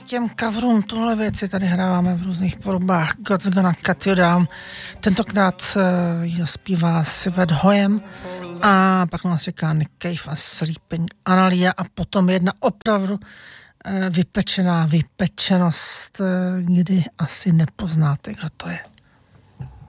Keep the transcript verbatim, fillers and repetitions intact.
těm coverům tuhle věci tady hráváme v různých podobách. God's Gonna Cut You Down. Tentokrát uh, ji zpívá Sivet Hoyem a pak nás čeká Nick Cave a Sleeping Analia a potom jedna opravdu uh, vypečená vypečenost, uh, kdy asi nepoznáte, kdo to je.